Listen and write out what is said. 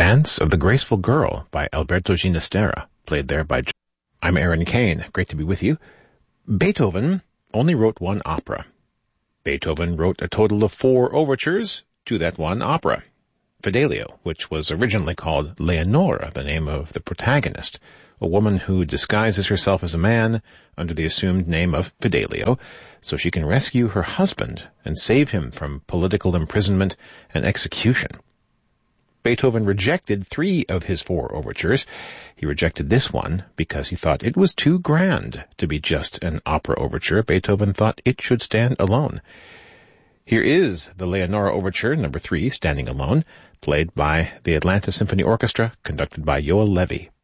Dance of the Graceful Girl by Alberto Ginastera, played there by... I'm Aaron Kane. Great to be with you. Beethoven only wrote one opera. Beethoven wrote a total of 4 overtures to that one opera. Fidelio, which was originally called Leonora, the name of the protagonist, a woman who disguises herself as a man under the assumed name of Fidelio, so she can rescue her husband and save him from political imprisonment and execution. Beethoven rejected 3 of his 4 overtures. He rejected this one because he thought it was too grand to be just an opera overture. Beethoven thought it should stand alone. Here is the Leonora Overture, number 3, Standing Alone, played by the Atlanta Symphony Orchestra, conducted by Yoel Levy.